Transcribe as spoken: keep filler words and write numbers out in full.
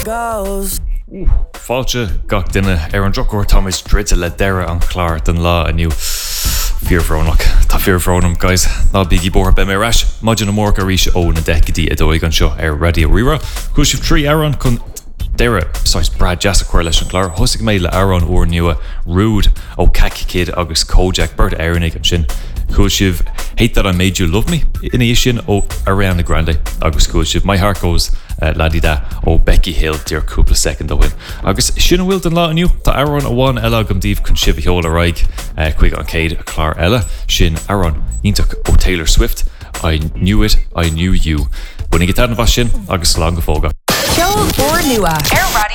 goes. Fáilte gach duine ar an drochóir Thomas Dritte le deire an chláir den lá aniu. Fearfrónach. Tá fearfrónam, guys. Ná bígí bór be mé rais. Maidin na mórca ríise ó na decadí a dóig an seo ar Radio Rira. Cúisih trí aran chun deire sais Brad Jassa chuir leis an chláir. Thosig mé le aran uair nua Rude ó Khaki Kid agus Kojak Bert Airnig an sin. Cúisih Hate That I Made You Love Me ina is sin ó Ariana Grande agus cúisih My Heart Goes uh, Ladida ó Becky Hill dear cúpla second a win. Agus sin bhfuil den lá aniu tá aran a bháin eile agam díobh chun sibh heola raig uh, chuig an céad a chlár eile sin aran ítach ó Taylor Swift. I Knew It, I Knew You. Bunig an bha sin agus lá go fóga. Show for nua. Air Radio